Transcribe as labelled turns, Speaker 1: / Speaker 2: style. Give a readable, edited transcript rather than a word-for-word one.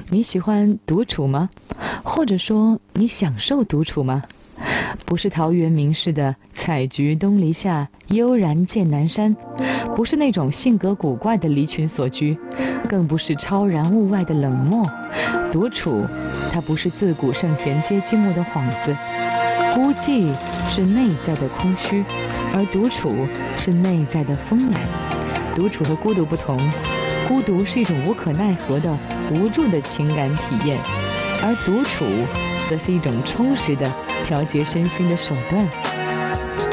Speaker 1: 你喜欢独处吗？或者说你享受独处吗？不是陶渊明式的采菊东篱下，悠然见南山，不是那种性格古怪的离群所居，更不是超然物外的冷漠。独处，它不是自古圣贤皆寂寞的幌子。孤寂是内在的空虚，而独处是内在的丰满。独处和孤独不同，孤独是一种无可奈何的无助的情感体验，而独处则是一种充实的调节身心的手段。